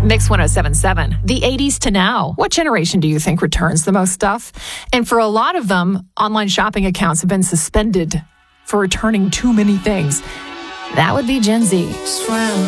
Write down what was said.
Mix 1077, the 80s to now. What generation do you think returns the most stuff? And for a lot of them, online shopping accounts have been suspended for returning too many things. That would be Gen Z.